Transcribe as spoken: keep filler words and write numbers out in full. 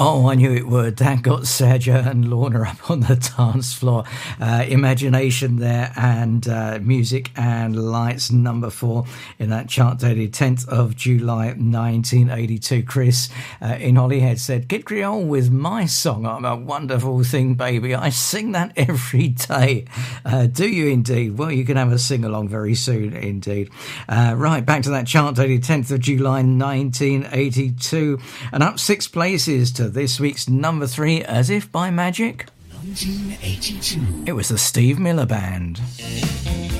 Oh, I knew it would. That got Sergio and Lorna up on the dance floor. Uh, imagination there, and uh, Music and Lights, number four in that chart dated tenth of July nineteen eighty-two. Chris uh, in Holyhead said, "Kid Creole with my song, I'm a wonderful thing, baby. I sing that every day." Uh, do you indeed? Well, you can have a sing along very soon indeed. Uh, right, back to that chart dated tenth of July nineteen eighty-two, and up six places to this week's number three, as if by magic. nineteen eighty-two. It was the Steve Miller Band.